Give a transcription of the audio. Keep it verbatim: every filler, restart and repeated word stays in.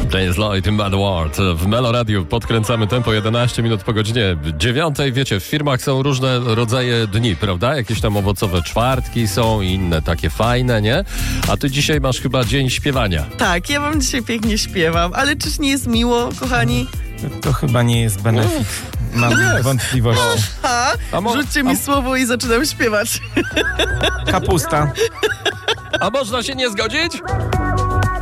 James Lloyd i Mad World. W Melo Radio podkręcamy tempo jedenaście minut po godzinie dziewiątej. Wiecie, w firmach są różne rodzaje dni, prawda? Jakieś tam owocowe czwartki są, inne takie fajne, nie? A ty dzisiaj masz chyba dzień śpiewania. Tak, ja wam dzisiaj pięknie śpiewam, ale czyż nie jest miło, kochani? To chyba nie jest benefit. Mam Jest. wątpliwości. Ha, A mo- rzućcie mi a- słowo i zaczynam śpiewać. Kapusta. A można się nie zgodzić?